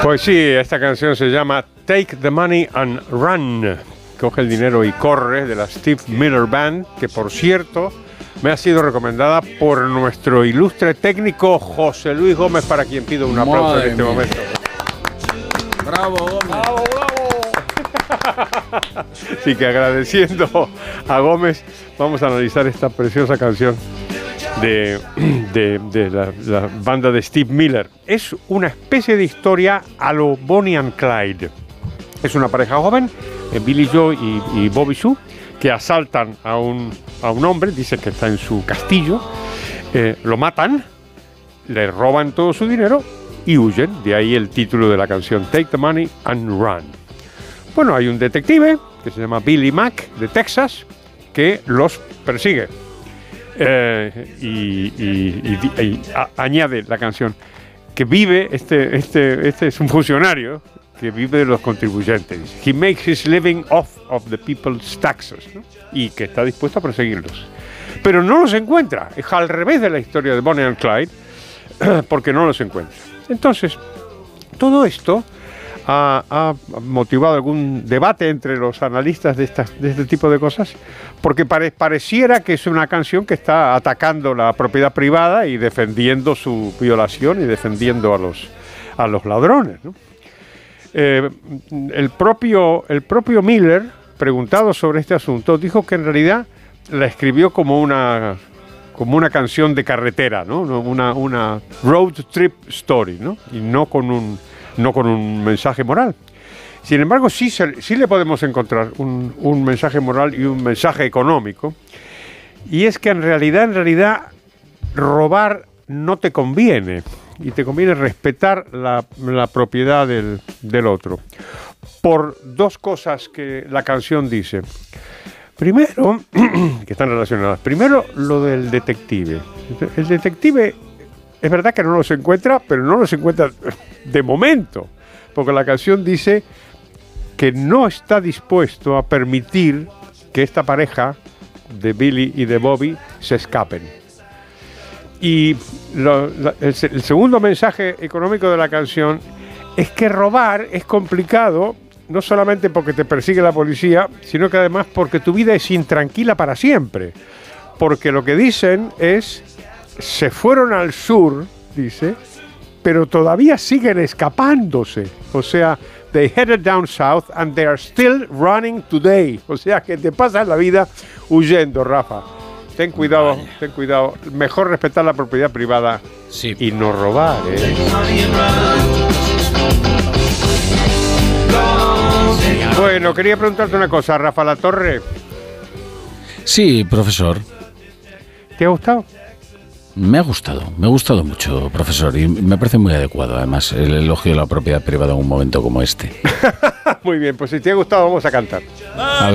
Pues sí, esta canción se llama Take the Money and Run. Coge el dinero y corre, de la Steve Miller Band, que por cierto me ha sido recomendada por nuestro ilustre técnico José Luis Gómez, para quien pido un aplauso en este momento. ¡Bravo, Gómez! ¡Bravo, bravo! Así que agradeciendo a Gómez, vamos a analizar esta preciosa canción de la banda de Steve Miller. Es una especie de historia a lo Bonnie and Clyde. Es una pareja joven, Billie Joe y Bobby Sue, que asaltan a un hombre, dice que está en su castillo, lo matan, le roban todo su dinero y huyen. De ahí el título de la canción, Take the Money and Run. Bueno, hay un detective que se llama Billy Mack, de Texas, que los persigue. Añade la canción que vive, este es un funcionario que vive de los contribuyentes. He makes his living off of the people's taxes, ¿no? Y que está dispuesto a perseguirlos. Pero no los encuentra. Es al revés de la historia de Bonnie and Clyde, porque no los encuentra. Entonces, todo esto ha motivado algún debate entre los analistas de este tipo de cosas, porque pareciera que es una canción que está atacando la propiedad privada y defendiendo su violación y defendiendo a los ladrones, ¿no? El propio Miller, preguntado sobre este asunto, dijo que en realidad la escribió como una canción de carretera, ¿no? Una road trip story, ¿no? Y no con un mensaje moral. Sin embargo, sí le podemos encontrar un mensaje moral y un mensaje económico. Y es que en realidad robar no te conviene. Y te conviene respetar la propiedad del otro. Por dos cosas que la canción dice. Primero, que están relacionadas. Primero, lo del detective. El detective, es verdad que no los encuentra, pero no los encuentra de momento. Porque la canción dice que no está dispuesto a permitir que esta pareja de Billy y de Bobby se escapen. Y el segundo mensaje económico de la canción es que robar es complicado, no solamente porque te persigue la policía, sino que además porque tu vida es intranquila para siempre. Porque lo que dicen es, se fueron al sur, dice, pero todavía siguen escapándose. O sea, they headed down south and they are still running today. O sea, que te pasas la vida huyendo, Rafa. Ten cuidado. Mejor respetar la propiedad privada, sí, y no robar, ¿eh? Bueno, quería preguntarte una cosa, Rafa Latorre. Sí, profesor. ¿Te ha gustado? Me ha gustado mucho, profesor, y me parece muy adecuado, además, el elogio de la propiedad privada en un momento como este. Muy bien, pues si te ha gustado, vamos a cantar.